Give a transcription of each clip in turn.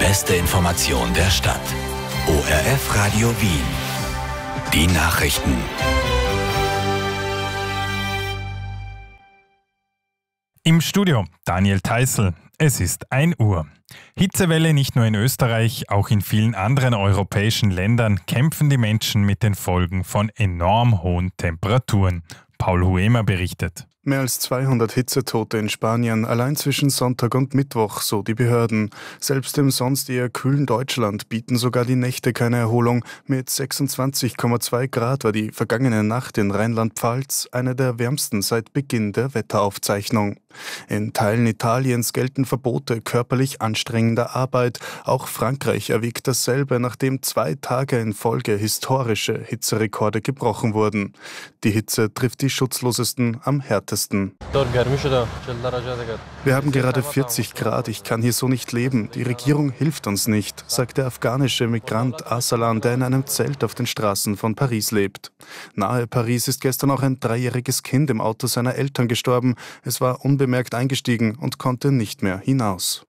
beste Information der Stadt. ORF Radio Wien. Die Nachrichten. Im Studio Daniel Theißl. Es ist 1 Uhr. Hitzewelle nicht nur in Österreich, auch in vielen anderen europäischen Ländern kämpfen die Menschen mit den Folgen von enorm hohen Temperaturen. Paul Huemer berichtet. Mehr als 200 Hitzetote in Spanien, allein zwischen Sonntag und Mittwoch, so die Behörden. Selbst im sonst eher kühlen Deutschland bieten sogar die Nächte keine Erholung. Mit 26,2 Grad war die vergangene Nacht in Rheinland-Pfalz eine der wärmsten seit Beginn der Wetteraufzeichnung. In Teilen Italiens gelten Verbote körperlich anstrengender Arbeit. Auch Frankreich erwägt dasselbe, nachdem 2 Tage in Folge historische Hitzerekorde gebrochen wurden. Die Hitze trifft die Schutzlosesten am härtesten. Wir haben gerade 40 Grad, ich kann hier so nicht leben. Die Regierung hilft uns nicht, sagt der afghanische Migrant Arsalan, der in einem Zelt auf den Straßen von Paris lebt. Nahe Paris ist gestern auch ein 3-jähriges Kind im Auto seiner Eltern gestorben. Es war unbemerkt eingestiegen und konnte nicht mehr hinaus.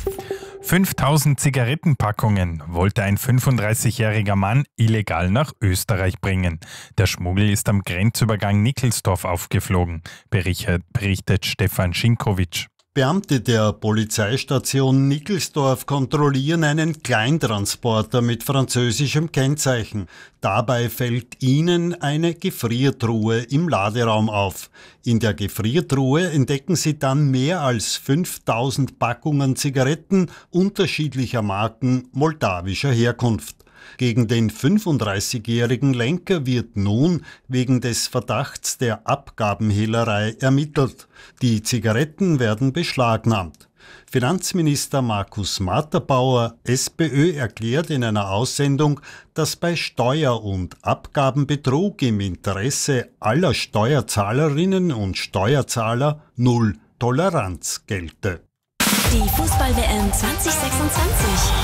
5000 Zigarettenpackungen wollte ein 35-jähriger Mann illegal nach Österreich bringen. Der Schmuggel ist am Grenzübergang Nickelsdorf aufgeflogen, berichtet Stefan Schinkowitsch. Beamte der Polizeistation Nickelsdorf kontrollieren einen Kleintransporter mit französischem Kennzeichen. Dabei fällt ihnen eine Gefriertruhe im Laderaum auf. In der Gefriertruhe entdecken sie dann mehr als 5000 Packungen Zigaretten unterschiedlicher Marken moldawischer Herkunft. Gegen den 35-jährigen Lenker wird nun wegen des Verdachts der Abgabenhehlerei ermittelt. Die Zigaretten werden beschlagnahmt. Finanzminister Markus Matterbauer, SPÖ, erklärt in einer Aussendung, dass bei Steuer- und Abgabenbetrug im Interesse aller Steuerzahlerinnen und Steuerzahler null Toleranz gelte. Die Fußball-WM 2026.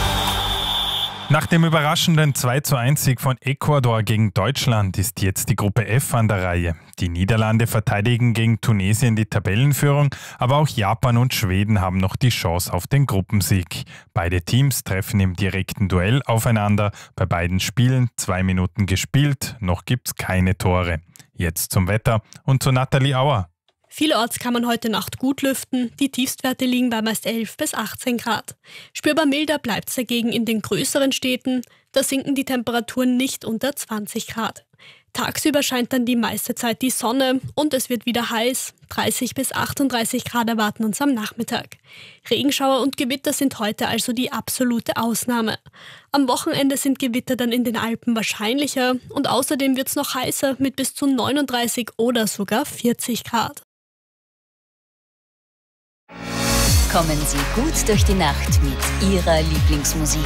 Nach dem überraschenden 2:1-Sieg von Ecuador gegen Deutschland ist jetzt die Gruppe F an der Reihe. Die Niederlande verteidigen gegen Tunesien die Tabellenführung, aber auch Japan und Schweden haben noch die Chance auf den Gruppensieg. Beide Teams treffen im direkten Duell aufeinander. Bei beiden Spielen 2 Minuten gespielt, noch gibt's keine Tore. Jetzt zum Wetter und zu Nathalie Auer. Vielerorts kann man heute Nacht gut lüften. Die Tiefstwerte liegen bei meist 11 bis 18 Grad. Spürbar milder bleibt es dagegen in den größeren Städten. Da sinken die Temperaturen nicht unter 20 Grad. Tagsüber scheint dann die meiste Zeit die Sonne und es wird wieder heiß. 30 bis 38 Grad erwarten uns am Nachmittag. Regenschauer und Gewitter sind heute also die absolute Ausnahme. Am Wochenende sind Gewitter dann in den Alpen wahrscheinlicher und außerdem wird es noch heißer mit bis zu 39 oder sogar 40 Grad. Kommen Sie gut durch die Nacht mit Ihrer Lieblingsmusik.